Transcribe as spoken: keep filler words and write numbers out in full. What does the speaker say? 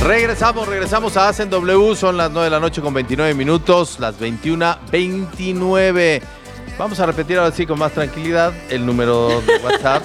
Regresamos, regresamos a Hacen W, son las nueve de la noche con veintinueve minutos, las veintiuna veintinueve. Vamos a repetir ahora sí con más tranquilidad el número de WhatsApp.